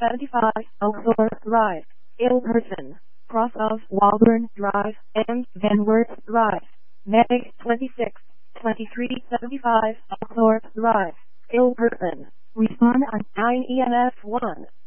75, Oakthorpe Drive, Ilberton, cross of Walburn Drive and Vanworth Drive. Meg 26, 2375, Oakthorpe Drive, Ilberton. Respond on 9EMF1.